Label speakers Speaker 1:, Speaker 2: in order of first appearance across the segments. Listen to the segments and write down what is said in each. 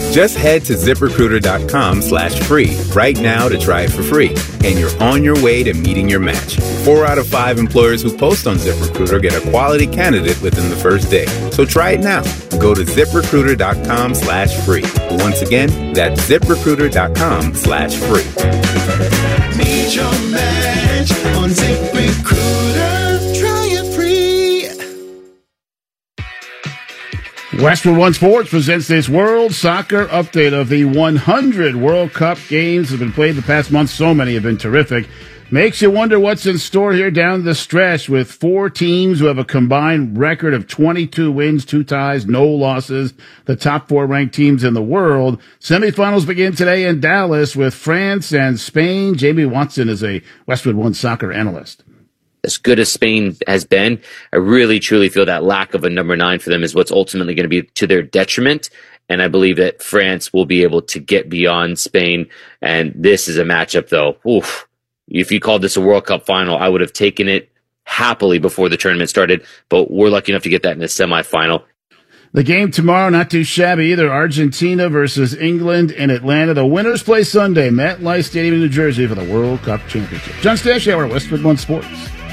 Speaker 1: Just head to ZipRecruiter.com/free right now to try it for free. And you're on your way to meeting your match. 4 out of 5 employers who post on ZipRecruiter get a quality candidate within the first day. So try it now. Go to ZipRecruiter.com/free. Once again, that's ZipRecruiter.com/free.
Speaker 2: Meet your match on ZipRecruiter. Try it free.
Speaker 3: Westwood One Sports presents this World Soccer update of the 100 World Cup games that have been played the past month. So many have been terrific. Makes you wonder what's in store here down the stretch with 4 teams who have a combined record of 22 wins, 2 ties, no losses. The top 4 ranked teams in the world. Semifinals begin today in Dallas with France and Spain. Jamie Watson is a Westwood One Soccer analyst.
Speaker 4: As good as Spain has been, I really, truly feel that lack of a number 9 for them is what's ultimately going to be to their detriment. And I believe that France will be able to get beyond Spain. And this is a matchup, though. Oof. If you called this a World Cup final, I would have taken it happily before the tournament started. But we're lucky enough to get that in the semifinal.
Speaker 3: The game tomorrow, not too shabby either. Argentina versus England in Atlanta. The winners play Sunday, MetLife Stadium in New Jersey for the World Cup Championship. John Stashower, Westwood One Sports.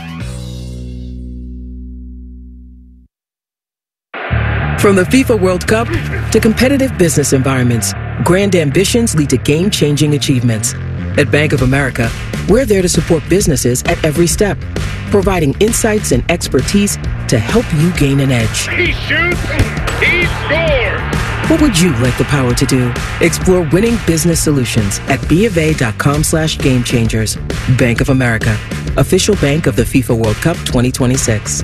Speaker 5: From the FIFA World Cup to competitive business environments, grand ambitions lead to game-changing achievements. At Bank of America, we're there to support businesses at every step, providing insights and expertise to help you gain an edge.
Speaker 6: He shoots, he scores!
Speaker 5: What would you like the power to do? Explore winning business solutions at BofA.com/gamechangers. Bank of America, official bank of the FIFA World Cup 2026.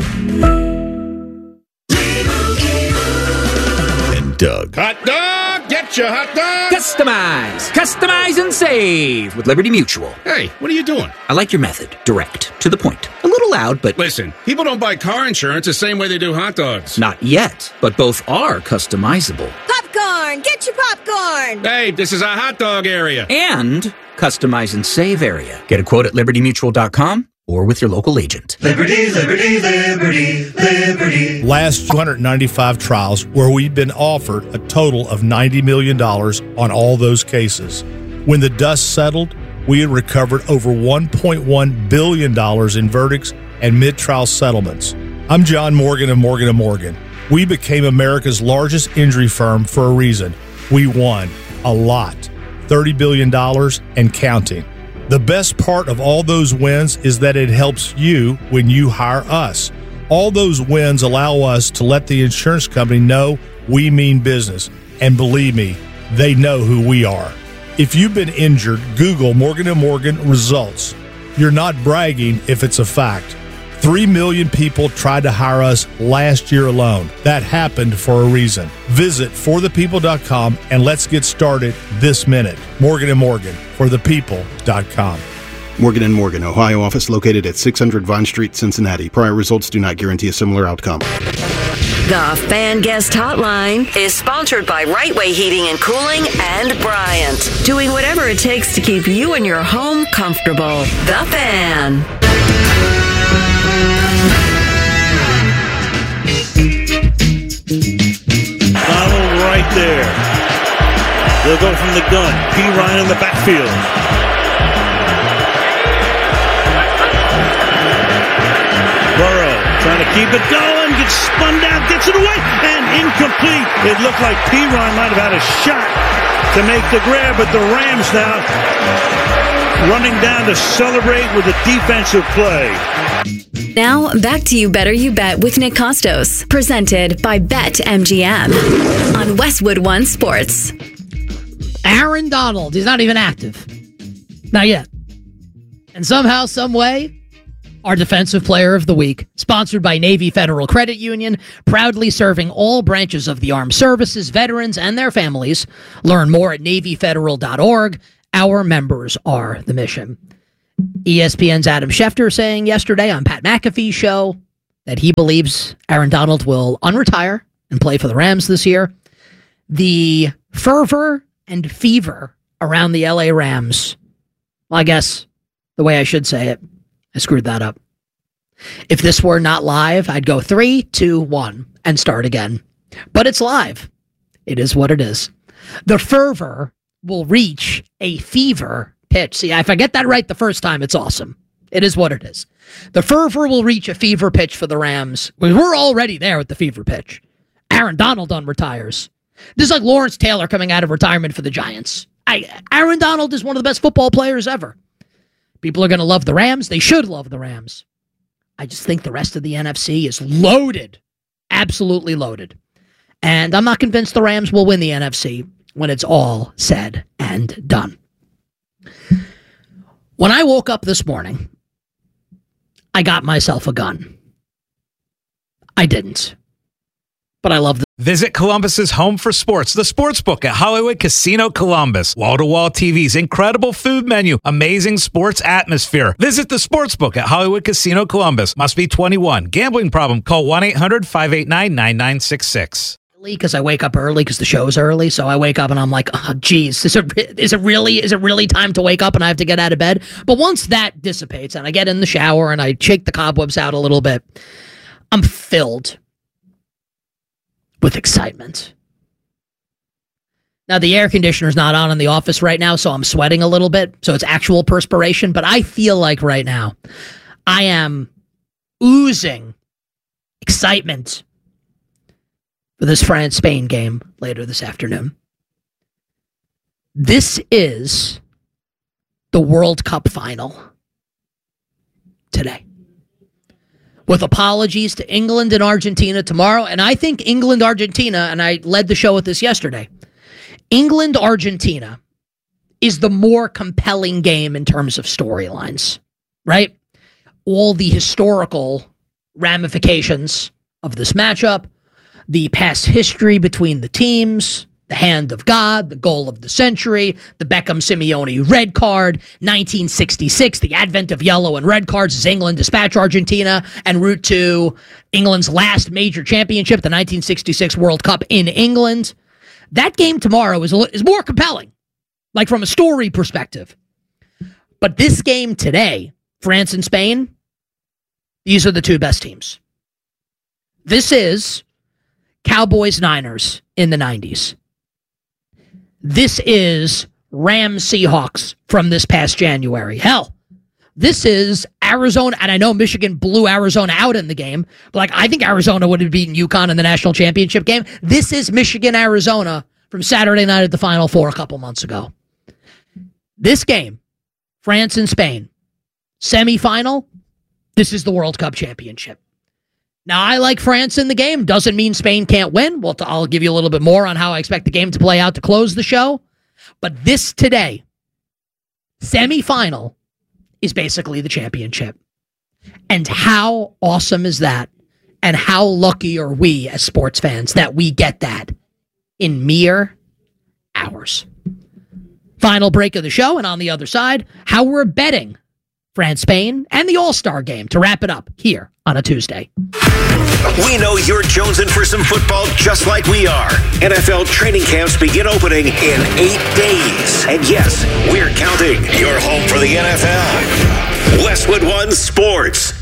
Speaker 7: Doug.
Speaker 6: Hot dog! Get your hot dog!
Speaker 8: Customize and save with Liberty Mutual.
Speaker 6: Hey, what are you doing?
Speaker 8: I like your method. Direct, to the point. A little loud, but...
Speaker 6: Listen, people don't buy car insurance the same way they do hot dogs.
Speaker 8: Not yet, but both are customizable.
Speaker 9: Popcorn! Get your popcorn!
Speaker 6: Hey, this is our hot dog area.
Speaker 8: And customize and save area. Get a quote at libertymutual.com or with your local agent.
Speaker 2: Liberty, liberty, liberty, liberty.
Speaker 10: Last 295 trials where we've been offered a total of $90 million on all those cases. When the dust settled, we had recovered over $1.1 billion in verdicts and mid-trial settlements. I'm John Morgan of Morgan & Morgan. We became America's largest injury firm for a reason. We won a lot, $30 billion and counting. The best part of all those wins is that it helps you when you hire us. All those wins allow us to let the insurance company know we mean business. And believe me, they know who we are. If you've been injured, Google Morgan & Morgan results. You're not bragging if it's a fact. 3 million people tried to hire us last year alone. That happened for a reason. Visit forthepeople.com and let's get started this minute. Morgan & Morgan, forthepeople.com.
Speaker 11: Morgan & Morgan, Ohio office located at 600 Vine Street, Cincinnati. Prior results do not guarantee a similar outcome.
Speaker 9: The Fan Guest Hotline is sponsored by Right Way Heating and Cooling and Bryant, doing whatever it takes to keep you and your home comfortable. The Fan.
Speaker 12: Donald right there. They'll go from the gun. P. Ryan in the backfield. Burrow trying to keep it going. Gets spun down. Gets it away. And incomplete. It looked like P. Ryan might have had a shot to make the grab, but the Rams now running down to celebrate with a defensive play.
Speaker 13: Now, back to You Better You Bet with Nick Costos, presented by BetMGM on Westwood One Sports.
Speaker 14: Aaron Donald is not even active. Not yet. And somehow, some way, our Defensive Player of the Week, sponsored by Navy Federal Credit Union, proudly serving all branches of the armed services, veterans, and their families. Learn more at NavyFederal.org. Our members are the mission. ESPN's Adam Schefter saying yesterday on Pat McAfee's show that he believes Aaron Donald will unretire and play for the Rams this year. The fervor and fever around the LA Rams, well, I guess the way I should say it, I screwed that up. If this were not live, I'd go 3, 2, 1 and start again. But it's live. It is what it is. The fervor will reach a fever pitch. See, if I get that right the first time, it's awesome. It is what it is. The fervor will reach a fever pitch for the Rams. We're already there with the fever pitch. Aaron Donald retires. This is like Lawrence Taylor coming out of retirement for the Giants. Aaron Donald is one of the best football players ever. People are going to love the Rams. They should love the Rams. I just think the rest of the NFC is loaded. Absolutely loaded. And I'm not convinced the Rams will win the NFC when it's all said and done. When I woke up this morning, I got myself a gun. I didn't. But I love the
Speaker 7: Visit Columbus's home for sports, the Sportsbook at Hollywood Casino Columbus. Wall-to-wall TVs, incredible food menu, amazing sports atmosphere. Visit the Sportsbook at Hollywood Casino Columbus. Must be 21. Gambling problem? Call 1-800-589-9966.
Speaker 14: Because I wake up early because the show's early, so I wake up and I'm like, oh, geez, is it really time to wake up and I have to get out of bed? But once that dissipates and I get in the shower and I shake the cobwebs out a little bit, I'm filled with excitement. Now, the air conditioner's not on in the office right now, so I'm sweating a little bit, so it's actual perspiration, but I feel like right now I am oozing excitement for this France-Spain game later this afternoon. This is the World Cup final today. With apologies to England and Argentina tomorrow, and I think England-Argentina, and I led the show with this yesterday, England-Argentina is the more compelling game in terms of storylines, right? All the historical ramifications of this matchup, the past history between the teams, the hand of God, the goal of the century, the Beckham-Simeone red card, 1966, the advent of yellow and red cards as England dispatch Argentina en route to England's last major championship, the 1966 World Cup in England. That game tomorrow is more compelling, like from a story perspective. But this game today, France and Spain, these are the two best teams. This is Cowboys-Niners in the 90s. This is Rams-Seahawks from this past January. Hell, this is Arizona, and I know Michigan blew Arizona out in the game, but I think Arizona would have beaten UConn in the national championship game. This is Michigan-Arizona from Saturday night at the Final Four a couple months ago. This game, France and Spain, semifinal, this is the World Cup championship. Now, I like France in the game. Doesn't mean Spain can't win. Well, I'll give you a little bit more on how I expect the game to play out to close the show. But this today, semifinal, is basically the championship. And how awesome is that? And how lucky are we as sports fans that we get that in mere hours? Final break of the show, and on the other side, how we're betting France-Spain and the All-Star game to wrap it up here on a Tuesday.
Speaker 15: We know you're jonesing for some football just like we are. NFL training camps begin opening in 8 days. And yes, we're counting. You're home for the NFL. Westwood One Sports.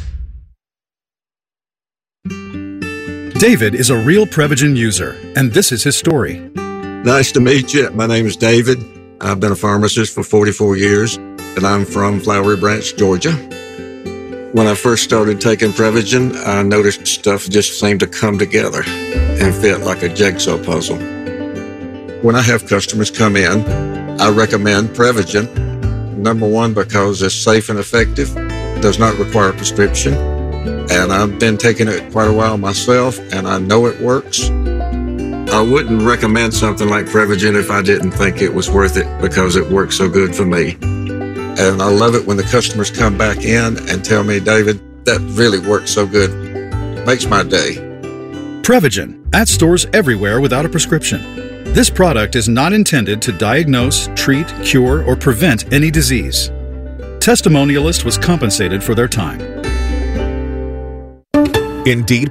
Speaker 16: David is a real Prevagen user, and this is his story.
Speaker 17: Nice to meet you. My name is David. I've been a pharmacist for 44 years, and I'm from Flowery Branch, Georgia. When I first started taking Prevagen, I noticed stuff just seemed to come together and fit like a jigsaw puzzle. When I have customers come in, I recommend Prevagen. Number one, because it's safe and effective, does not require a prescription, and I've been taking it quite a while myself, and I know it works. I wouldn't recommend something like Prevagen if I didn't think it was worth it because it works so good for me. And I love it when the customers come back in and tell me, David, that really works so good. Makes my day.
Speaker 16: Prevagen, at stores everywhere without a prescription. This product is not intended to diagnose, treat, cure, or prevent any disease. Testimonialist was compensated for their time.
Speaker 18: Indeed